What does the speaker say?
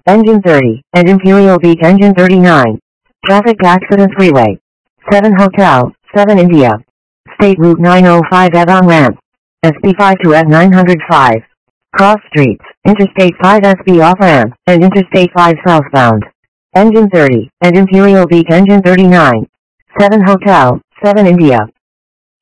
Engine 30, and Imperial Beach Engine 39. Traffic Accident Freeway. 7 Hotel, 7 India. State Route 905 Avon Ramp. SB5 to F905. Cross streets, Interstate 5 SB off ramp, and Interstate 5 southbound. Engine 30, and Imperial Beach Engine 39. 7 Hotel, 7 India.